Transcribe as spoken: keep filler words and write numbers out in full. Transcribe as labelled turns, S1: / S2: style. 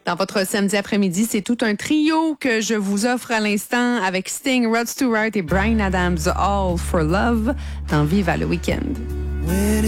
S1: Dans votre samedi après-midi, c'est tout un trio que je vous offre à l'instant avec Sting, Rod Stewart et Bryan Adams, All for Love dans Viva le Week-end.